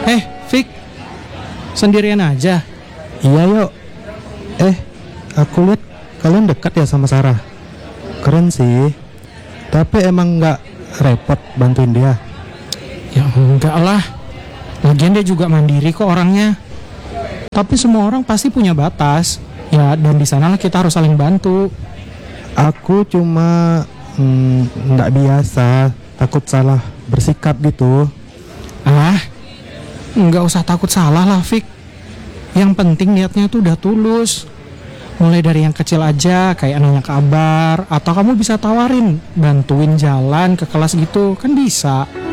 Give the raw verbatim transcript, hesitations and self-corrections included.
Eh, Fik, sendirian aja. Iya yuk. Eh, aku lihat kalian dekat ya sama Sarah. Keren sih. Tapi emang nggak repot bantuin dia? Ya enggak lah. Lagian dia juga mandiri kok orangnya. Tapi semua orang pasti punya batas. Ya, dan di sanalah kita harus saling bantu. Aku cuma mm, nggak biasa, takut salah bersikap gitu. Ah, nggak usah takut salah lah, Fik. Yang penting niatnya tuh udah tulus. Mulai dari yang kecil aja, kayak nanya kabar, atau kamu bisa tawarin bantuin jalan ke kelas gitu, kan bisa.